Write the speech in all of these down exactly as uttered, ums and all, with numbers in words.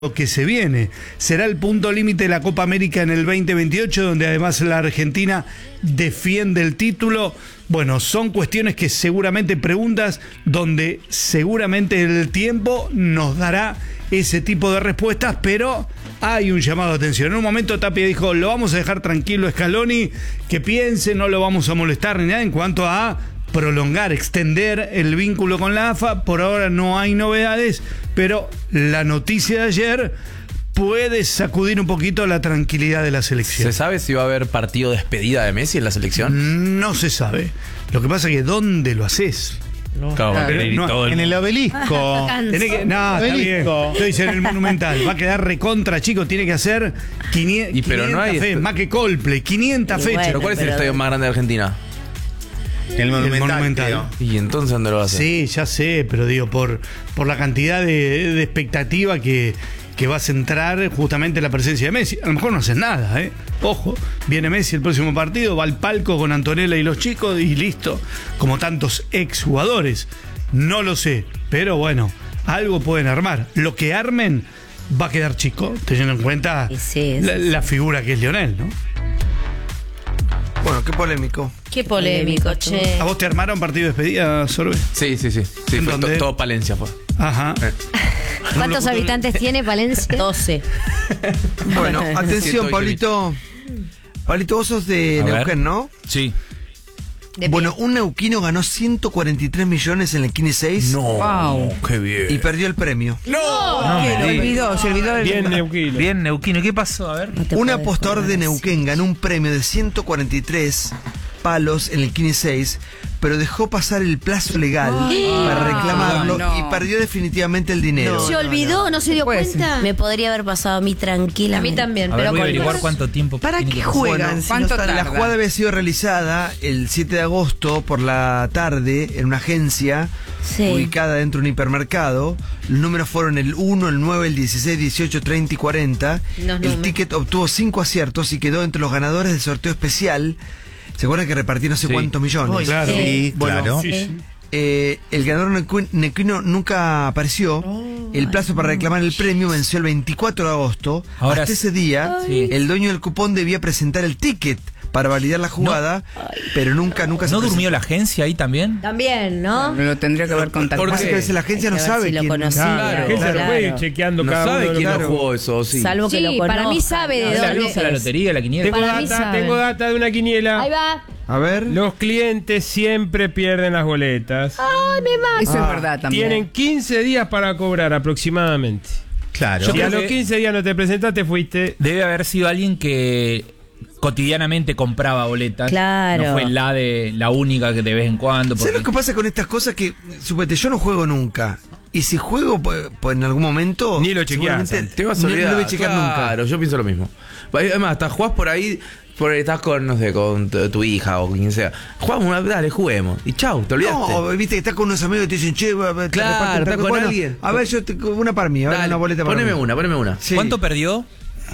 que se viene. Será el punto límite de la Copa América en el veinte veintiocho, donde además la Argentina defiende el título. Bueno, son cuestiones que seguramente, preguntas donde seguramente el tiempo nos dará ese tipo de respuestas, pero hay un llamado de atención. En un momento Tapia dijo, lo vamos a dejar tranquilo a Scaloni, que piense, no lo vamos a molestar ni nada en cuanto a prolongar, extender el vínculo con la A F A. Por ahora no hay novedades, pero la noticia de ayer puede sacudir un poquito la tranquilidad de la selección. ¿Se sabe si va a haber partido de despedida de Messi en la selección? No se sabe. Lo que pasa es que ¿dónde lo haces? No, claro, ah, no, todo el en el obelisco. Que, no, está bien. Yo hice en el Monumental. Va a quedar recontra, chico. Tiene que hacer quinientas, y pero quinientas no hay fechas. Más que Coldplay, quinientas y fechas. Bueno, ¿pero cuál es el estadio más grande de Argentina? El Monumental. El Monumental. ¿Y entonces dónde lo va a hacer? Sí, ya sé, pero digo, por, por la cantidad de, de expectativa que, que va a centrar justamente la presencia de Messi. A lo mejor no hacen nada, ¿eh? Ojo, viene Messi el próximo partido, va al palco con Antonella y los chicos y listo. Como tantos exjugadores. No lo sé, pero bueno, algo pueden armar. Lo que armen va a quedar chico, teniendo en cuenta sí, sí, la, la figura que es Lionel, ¿no? Bueno, qué polémico. Qué polémico, che. ¿A vos te armaron partido de despedida, Sorbe? Sí, sí, sí. sí fue to, todo Palencia fue. Ajá. Eh. ¿Cuántos no habitantes tiene Palencia? doce. Bueno, atención, Pablito. Pablito, vos sos de A Neuquén, ver. ¿no? Sí. Bueno, un neuquino ganó ciento cuarenta y tres millones en el Kine seis. No, wow. Qué bien. Y perdió el premio. No, no se olvidó, se olvidó del Bien neuquino. Bien neuquino. ¿Qué pasó? A ver. No un apostador de Neuquén ganó un premio de ciento cuarenta y tres palos en el Kine seis, pero dejó pasar el plazo legal oh, para reclamarlo no, no. y perdió definitivamente el dinero. No, ¿Se olvidó? ¿No, no. ¿No se dio Puede cuenta? Ser. Me podría haber pasado a mí tranquila. A mí también. A pero ver, voy con a averiguar los... cuánto tiempo. ¿Para qué juegan? Bueno, ¿Cuánto no la jugada había sido realizada el siete de agosto por la tarde en una agencia sí. ubicada dentro de un hipermercado. Los números fueron el uno, el nueve, el dieciséis, dieciocho, treinta y cuarenta. No, el no, ticket no. obtuvo cinco aciertos y quedó entre los ganadores del sorteo especial. ¿Se acuerdan que repartí no sé sí. cuántos millones? Oh, claro. Sí, bueno, claro. Sí, sí. Eh, el ganador neuquino nunca apareció. Oh, el plazo para reclamar el premio venció el veinticuatro de agosto. Ahora Hasta ese día, sí. el dueño del cupón debía presentar el ticket para validar la jugada, no. pero nunca, nunca se ¿No presentó. durmió la agencia ahí también? También, ¿no? No, lo tendría que haber contactado. Porque a veces la agencia no sabe si quién lo conocía. Claro, la agencia claro. lo puede chequeando no cada sabe uno. quién Claro. lo jugó eso, sí. Salvo que sí, lo conozca. para mí sabe de la dónde luz, la lotería, la quiniela. Tengo Para data, tengo data de una quiniela. Ahí va. A ver. Los clientes siempre pierden las boletas. Ay, me mata. Eso ah, es verdad también. Tienen quince días para cobrar aproximadamente. Claro. Si a los quince días no te presentaste, fuiste. Debe haber sido alguien que cotidianamente compraba boletas. Claro. No fue la de la única que de vez en cuando. Porque... ¿Sabes lo que pasa con estas cosas? Que, supete, yo no juego nunca. Y si juego, pues, pues en algún momento. Ni lo chequeas. Te vas a olvidar. No lo voy a chequear claro, nunca. Claro, yo pienso lo mismo. Además, hasta jugás por ahí. Por, estás con, no sé, con tu, tu hija o quien sea. Jugamos una, dale, juguemos. Y chau, te olvidaste. No, viste que estás con unos amigos y te dicen, che, te claro, estás con bueno, alguien. A ver, yo te, una para mí, a ver, dale, una boleta para poneme mí. una, poneme una. Sí. ¿Cuánto perdió?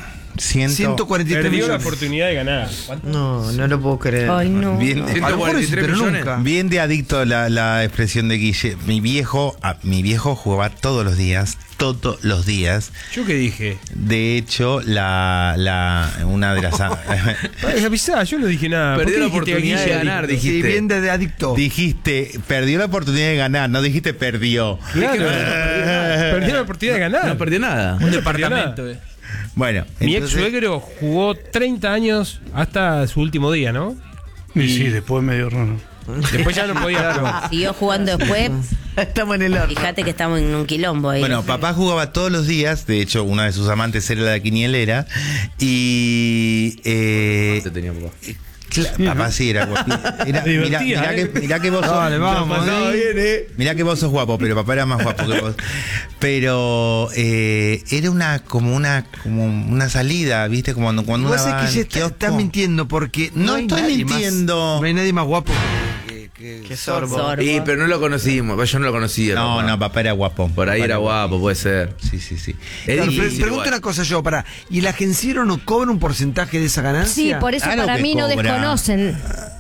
ciento cuarenta y tres Perdió millones. la oportunidad de ganar. No, no lo puedo creer. Ay, no. Bien, ciento cuarenta y tres millones. Nunca. bien de adicto la, la expresión de Guille. Mi viejo, a, mi viejo jugaba todos los días, todos los días. ¿Yo qué dije? De hecho, la, la una de las Ay, avisá, yo no dije nada. Perdió la ¿Por qué dijiste oportunidad de Guille ganar, adicto? Sí, dijiste. bien de, de adicto. dijiste, perdió la oportunidad de ganar, no dijiste perdió. Claro, perdió la oportunidad de ganar. No perdió nada. Un departamento. eh. Bueno, Mi ex entonces, suegro jugó treinta años hasta su último día, ¿no? Y, y sí, después medio raro. Después ya no podía dar. Siguió jugando después. Estamos en el horno. Fíjate que estamos en un quilombo ahí. Bueno, papá jugaba todos los días, de hecho una de sus amantes era la quinielera y eh, Te tenía papá. Cla- papá sí era guapo. Era, mirá, mirá ¿eh? que, mirá que vos sos, Dale, vamos, ¿eh? Mirá que vos sos guapo, pero papá era más guapo que vos. Pero eh, era una como una como una salida, ¿viste? Como cuando, cuando Vos una sabés que ya está, está mintiendo porque no, No hay estoy nadie mintiendo. Más, no hay nadie más guapo que, que, que Sorbo. Sorbo. Y, pero no lo conocimos. Yo no lo conocía. No, papá. no, papá era guapo. Por ahí Papá era guapo, puede ser. Sí, sí, sí. Es Claro, difícil, pre- pregunto igual. una cosa yo, para ¿y el agenciero no cobra un porcentaje de esa ganancia? Sí, por eso Claro para que mí no cobra. desconocen.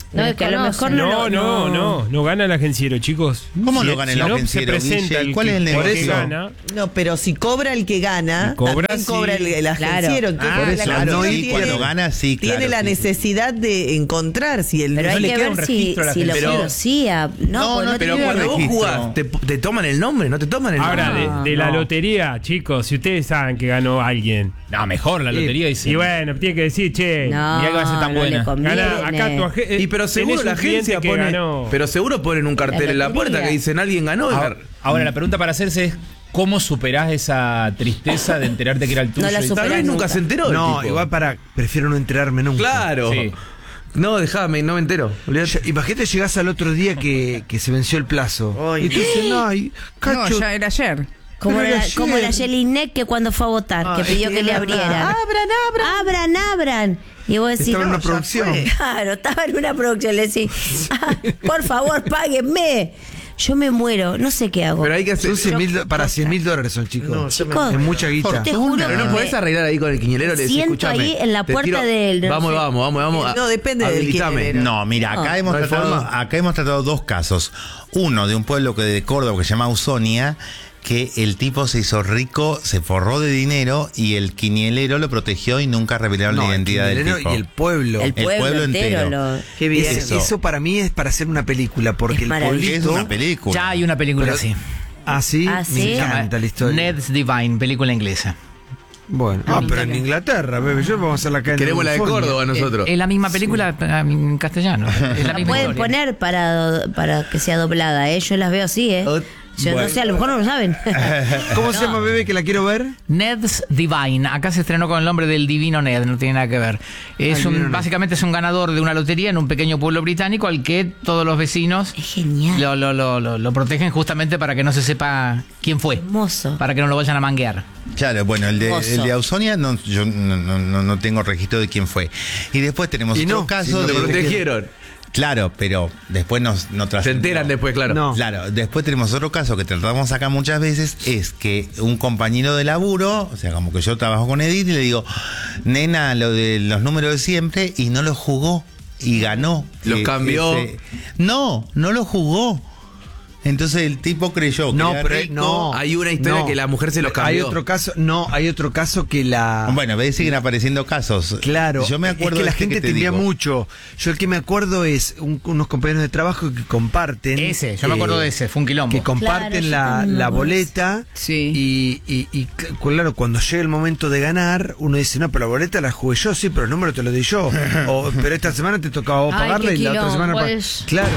No, es que a lo mejor no. No, no, no, no gana el agenciero, chicos. ¿Cómo Si- no gana el si no, agenciero, se presenta Guille? el ¿Cuál que- es el por negocio? que gana. No, pero si cobra el que gana, Si cobra, también sí. cobra el, el agenciero. Entonces, Ah, la eso, agenciero no, y tiene, cuando gana, sí, claro, tiene la sí. necesidad de encontrar si el Pero No hay le que queda ver un si, registro a la si lo gente. conocía. No, No, pues no, no Pero tenía cuando vos registro. jugás, te, te toman el nombre, no te toman el Ahora, nombre. de, de la no. lotería, chicos, si ustedes saben que ganó alguien. No, mejor la lotería dice. Y bueno, tiene que decir, che, No, Mirá que va a ser tan no buena. le conviene. gana acá tu agencia. Y pero seguro la agencia pone. Pero seguro ponen un cartel en la lotería. puerta que dicen alguien ganó. y Ahora, gar- ahora, la pregunta para hacerse es: ¿cómo superás esa tristeza de enterarte que era el tuyo? No la y- superás. Tal vez nunca nunca. se enteró. el No, tipo. igual para. Prefiero no enterarme nunca. Claro. Sí. No, déjame, no me entero. Olvídate. Ya- Imagínate, llegás al otro día que, que se venció el plazo. Y tú dices, ay, cacho. No, ya era ayer. Como Pero la, ayer- como la Jelinek que cuando fue a votar, que Ay, pidió que le es abrieran. verdad. Abran, abran. Abran, abran. Y vos decís, Estaba en no, una ya producción. fue. Claro, estaba en una producción. Le decís, ah, por favor, páguenme. Yo me muero, no sé qué hago. Pero hay que hacer. Son cien mil do- para cien mil dólares son, chicos. Chicos, es mucha guita. te juro Pero no que podés arreglar ahí con el quiñelero. Le decís, siento escúchame, ahí en la te puerta tiro- del- no Vamos, sé. vamos, vamos, vamos. No, depende del habilitame. quiñelero. No, mira, acá No, hemos ¿no hay tratado, forma? acá hemos tratado dos casos. Uno de un pueblo que de Córdoba que se llama Ausonia, que el tipo se hizo rico, se forró de dinero y el quinielero lo protegió y nunca revelaron No, la el identidad del quinielero tipo. y el pueblo. el pueblo, pueblo entero, entero. lo- Qué bien. Es- Eso. eso. para mí es para hacer una película, porque Es el maravilloso. Es pueblito. una película. Ya hay una película Pero- así. Ah, sí, Ah, me ¿sí? encanta la historia. Ned's Divine, película inglesa. Bueno, ah, pero en Inglaterra, bebé, yo vamos a hacerla acá en Queremos la de California. Córdoba nosotros. Es la misma película eh, en castellano. Es la La misma pueden historia. poner para, para que sea doblada, ¿eh? Yo las veo así, ¿eh? Oh, Yo bueno. no sé, a lo mejor no lo saben. ¿Cómo se llama, bebé, que la quiero ver? Ned's Divine. Acá se estrenó con el nombre del divino Ned, no tiene nada que ver. Es Ah, un, divino Ned. básicamente es un ganador de una lotería en un pequeño pueblo británico al que todos los vecinos Es genial. lo, lo, lo, lo, lo protegen justamente para que no se sepa quién fue. Hermoso. Para que no lo vayan a manguear. Claro, bueno, el de, Hermoso. el de Ausonia no, yo no, no, no tengo registro de quién fue. Y después tenemos Y otro no, caso si no de Lo protegieron. Claro, pero después nos no Se trascendió. enteran después, claro. No. Claro, después tenemos otro caso que tratamos acá muchas veces, es que un compañero de laburo, o sea, como que yo trabajo con Edith y le digo, nena, lo de los números de siempre, y no lo jugó, y ganó. Los Eh, cambió. ese- No, no lo jugó. Entonces el tipo creyó que No, era pero rico. no. Hay una historia que la mujer se los Hay cambió. otro caso, no, hay otro caso que la. Bueno, ves, siguen apareciendo casos. Claro, Yo me acuerdo es que la de este gente te te envía digo. mucho. Yo el que me acuerdo es un- unos compañeros de trabajo que comparten. Ese, yo me acuerdo de ese, fue un quilombo. Que comparten Claro, yo la, también me la acuerdo de ese. boleta. Sí. Y, y, y c- claro, cuando llega el momento de ganar, uno dice, no, pero la boleta la jugué yo, sí, pero el número te lo di yo. O, pero esta semana te tocaba a vos Ay, pagarla qué y la otra quilombo semana. pa- es. Claro.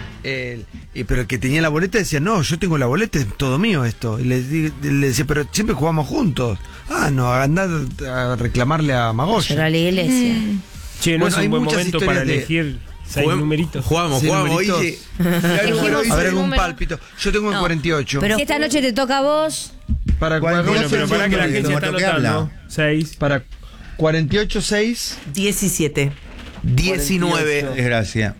El- y, pero el que tenía la boleta decía, no, yo tengo la boleta, es todo mío esto. Y le, di- le decía, pero siempre jugamos juntos. Ah, no, andá a reclamarle a Magoya. Llorar a la iglesia. Che, no Bueno, es hay un buen muchas momento historias para de- elegir seis Juguem- numeritos. Jugamos, Sí, jugamos. numeritos. Oye, Elegimos A ver, un algún número. pálpito. Yo tengo el No, cuarenta y ocho. pero- Esta noche te toca a vos. para ¿Cuál? Bueno, Bueno, pero para que la número agencia está que habla. anotando. seis. Para cuarenta y ocho, seis, diecisiete. diecinueve. Desgracia.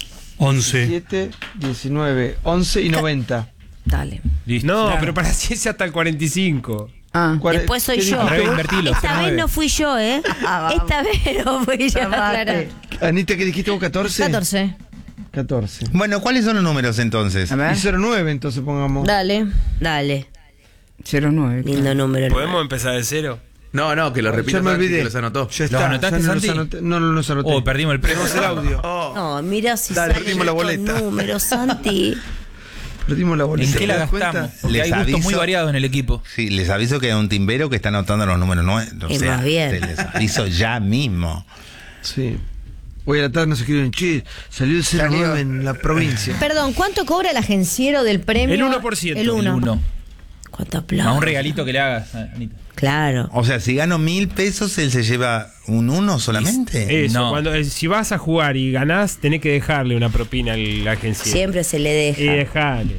once. siete, diecinueve, once y noventa. Dale. Listo. No, Claro. pero para si es hasta el cuarenta y cinco. Ah. Cuare- Después soy ¿qué yo. Al dijiste revés, vos? invertilo. Esta vez nueve. no fui yo, ¿eh? Esta vez no fui yo. Aclara. Anita, ¿qué dijiste vos? ¿catorce? catorce. catorce. Bueno, ¿cuáles son los números entonces? A ver. Y cero nueve, entonces pongamos. Dale. Dale. cero nueve. Lindo número. ¿Podemos empezar de cero? No, no, que lo repita Ya me Santi, olvidé. que los anotó. Ya está. ¿Los anotaste, ya no los Santi? anoté. No, no los anoté. Oh, perdimos el premio. Perdimos el audio. No, mira si Dale, salen perdimos la estos boleta. números, Santi. Perdimos la boleta. ¿En qué la ¿te das cuenta? gastamos? Porque Les hay gustos muy aviso- variados en el equipo. Sí, les aviso que hay un timbero que está anotando los números nuevos. O Y sea, más bien. se les aviso ya mismo. Sí. Hoy a la tarde nos escriben, che, salió el cero nueve en la provincia. Perdón, ¿cuánto cobra el agenciero del premio? El uno por ciento. El uno. Uno. ¿Cuánto Más plata? un regalito que le hagas, Anita. Claro. O sea, si gano mil pesos, él se lleva un uno solamente. Eso, No. cuando, eh, si vas a jugar y ganás, tenés que dejarle una propina a la agencia. Siempre se le Y deja. dejale.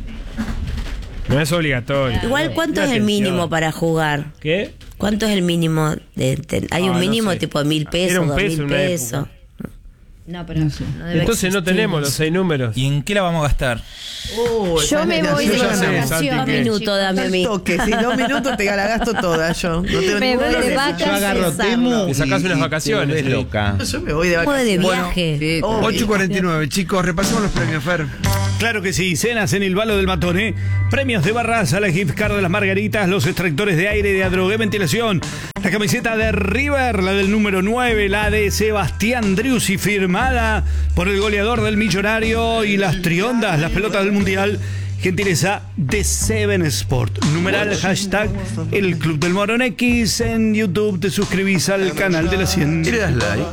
No es obligatorio. Igual, ¿cuánto Una es el atención. mínimo para jugar? ¿Qué? ¿Cuánto es el mínimo? De, de- ¿Hay Ah, un no mínimo sé. tipo mil pesos, Era un dos peso mil en una pesos? época. No, pero no debe Entonces existir. no tenemos los seis números. ¿Y en qué la vamos a gastar? Uh, Yo esa me es la voy de suya. ya sé, vacaciones. Santi, Dos que- minutos, dame a Al mí. toque, si dos minutos te la gasto toda yo. No tengo Me ningún voy de problema. vacaciones. Yo agarro César. Temu Que sacás y- unas y vacaciones, te volvés sí. loca. Yo me voy de Como de vacaciones. viaje. Sí, Oh, ocho y cuarenta y nueve, chicos, repasemos los premios, Fer. Claro que sí, cenas en el Balo del Matón, ¿eh? Premios de Barraza, la gift card de las Margaritas, los extractores de aire de Adrogué Ventilación, la camiseta de River, la del número nueve, la de Sebastián Driussi, firmada por el goleador del Millonario, y las triondas, las pelotas del Mundial, gentileza de Seven Sport. Numeral hashtag el Club del Morón X. En YouTube te suscribís al canal de la cien. Y le das like.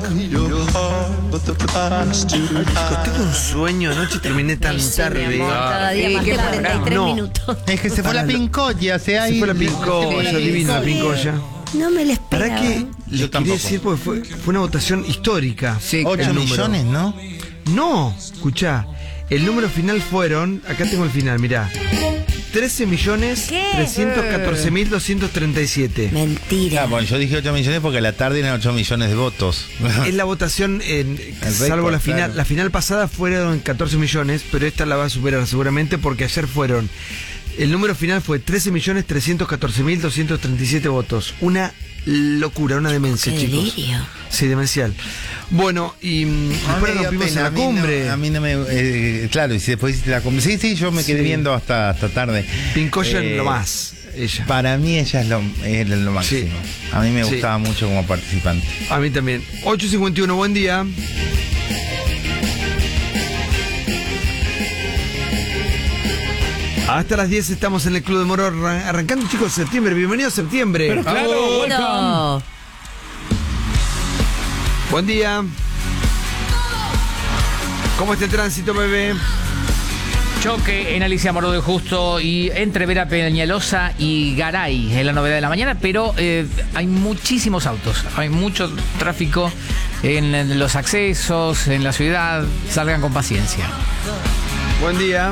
Tengo un sueño, anoche terminé tan tarde. Mi amor, cada día Sí, más qué de cuarenta y tres No. minutos. Es que se fue la pincoya, se ha Se ido. fue la pincoya, divina la pincoya. No me la esperaba. ¿Para qué? Yo Le quería tampoco. decir porque fue, fue una votación histórica. Sí, ocho claro. millones, ¿no? No, escuchá. El número final fueron, acá tengo el final, mirá. trece millones ¿Qué? trescientos catorce mil doscientos treinta y siete. Mentira. Ah, bueno, yo dije ocho millones porque a la tarde eran ocho millones de votos. Es la votación, en, El salvo récord, la final. claro. La final pasada fueron catorce millones, pero esta la va a superar seguramente porque ayer fueron. El número final fue trece millones trescientos catorce mil doscientos treinta y siete votos. Una locura, una demencia, Qué chicos. delirio. Sí, demencial. Bueno, y mm, A mí después me dio nos vimos en pena, la a mí no- cumbre. A mí no me. eh, claro, y si después hiciste la cumbre. Sí, sí, yo me quedé Sí. viendo hasta, hasta tarde. Pincoya Eh, lo más, ella. Para mí ella es lo, es lo máximo. Sí. A mí me Sí. gustaba mucho como participante. A mí también. ocho cincuenta y uno, buen día. Hasta las diez estamos en el Club de Moro arran- arrancando, chicos, septiembre. Bienvenido a septiembre. Pero claro, welcome. No. Buen día. ¿Cómo está el tránsito, bebé? Choque en Alicia Moró de Justo y entre Vera Peñalosa y Garay es la novedad de la mañana, pero eh, hay muchísimos autos, hay mucho tráfico en, en los accesos, en la ciudad. Salgan con paciencia. Buen día.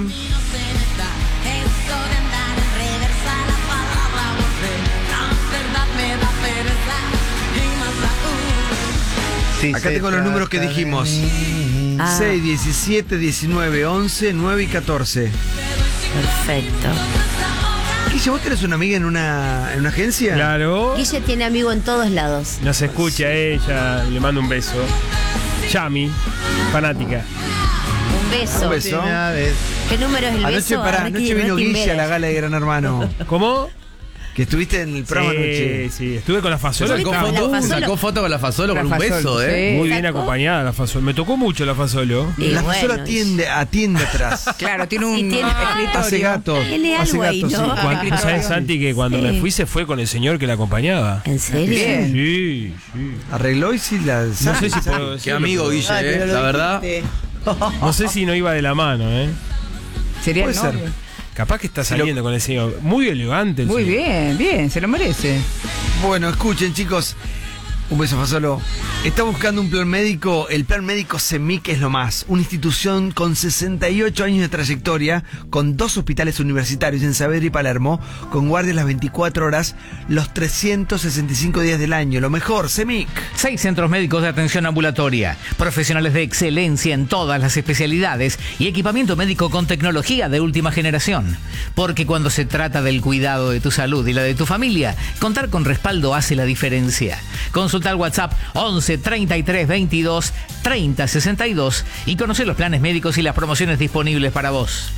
Sí, Acá se tengo los números que trata de dijimos. mí. Ah. seis, diecisiete, diecinueve, once, nueve y catorce. Perfecto. Guille, ¿vos tenés una amiga en una, en una agencia? Claro. Guille tiene amigo en todos lados. Nos escucha ella, le mando un beso. Yami, fanática. Un beso. Un beso. Última vez. ¿Qué número es el Anoche, beso? pará, A Ricky- anoche vino Ricky Guille a la Vélez. gala de Gran Hermano. ¿Cómo? Que estuviste en el programa Sí, anoche. sí, estuve con la Fasola. ¿Estuviste Sacó con la foto, Fasolo? sacó foto con la Fasolo La con un Fasolo, beso, ¿eh? sí. Muy bien ¿Sacó? acompañada la Fasolo. Me tocó mucho la Fasolo. Y La bueno, Fasolo atiende, atiende atrás. Claro, tiene un Y tiene- escritorio. Hace gatos. Tiene Hace algo ahí, gatos, ¿no? sí. Cuando- Ah, ¿Sabes, Santi, que cuando Sí. me fui se fue con el señor que la acompañaba? ¿En serio? Bien. Sí, sí. Arregló y sí la. No sé si puedo Qué decirlo, amigo, pero- Guille, Ay, ¿eh? pero lo La verdad. dijiste. No sé si no iba de la mano, ¿eh? Sería Puede el ser. novio. Capaz que está saliendo con el señor. Muy elegante el Muy señor. bien, bien, se lo merece. Bueno, escuchen, chicos. Un beso, Fasolo. Está buscando un plan médico. El plan médico CEMIC es lo más. Una institución con sesenta y ocho años de trayectoria, con dos hospitales universitarios en Saavedra y Palermo, con guardias las veinticuatro horas, los trescientos sesenta y cinco días del año. Lo mejor, CEMIC. Seis centros médicos de atención ambulatoria, profesionales de excelencia en todas las especialidades y equipamiento médico con tecnología de última generación. Porque cuando se trata del cuidado de tu salud y la de tu familia, contar con respaldo hace la diferencia. Consulta al WhatsApp once treinta y tres veintidós treinta sesenta y dos y conoce los planes médicos y las promociones disponibles para vos.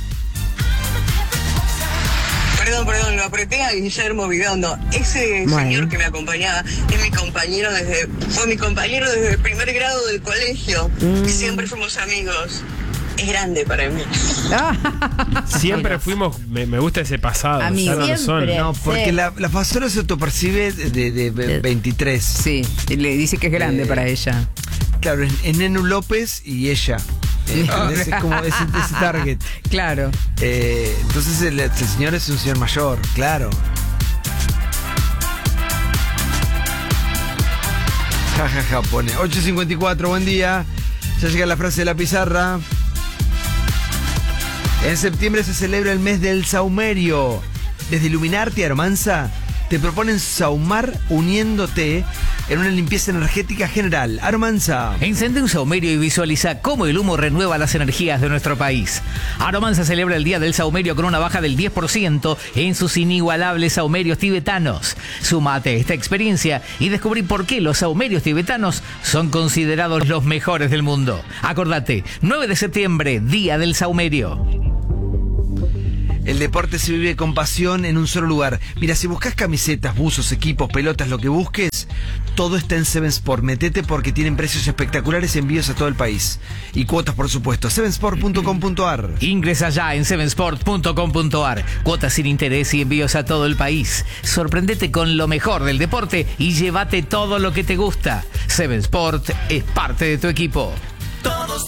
Perdón, perdón, lo apreté a Guillermo Vidondo. Ese Bueno. señor que me acompañaba es mi compañero desde, fue mi compañero desde el primer grado del colegio. Y siempre fuimos amigos. Es grande para mí. Siempre fuimos, me, me gusta ese pasado. Amigo. ya no lo son. Siempre. No, porque Sí. la, la Fasolo se autopercibe de, de, de veintitrés. Sí, y le dice que es grande Eh, para ella. Claro, es, es Nenu López y ella. Eh, ¿entendés? Es como ese, ese target. Claro. Eh, entonces el, el señor es un señor mayor, claro. Ja, ja, ja, pone. ocho cincuenta y cuatro, buen día. Ya llega la frase de la pizarra. En septiembre se celebra el mes del saumerio. Desde Iluminarte y Armanza te proponen saumar uniéndote en una limpieza energética general. Aromanza. Encende un saumerio y visualiza cómo el humo renueva las energías de nuestro país. Aromanza celebra el Día del Saumerio con una baja del diez por ciento en sus inigualables saumerios tibetanos. Sumate a esta experiencia y descubrí por qué los saumerios tibetanos son considerados los mejores del mundo. Acordate, nueve de septiembre, Día del Saumerio. El deporte se vive con pasión en un solo lugar. Mira, si buscas camisetas, buzos, equipos, pelotas, lo que busques, todo está en Seven Sport. Metete porque tienen precios espectaculares, envíos a todo el país. Y cuotas, por supuesto. seven sport punto com punto a r. Ingresa ya en seven sport punto com punto a r. Cuotas sin interés y envíos a todo el país. Sorprendete con lo mejor del deporte y llévate todo lo que te gusta. Seven Sport es parte de tu equipo. Todos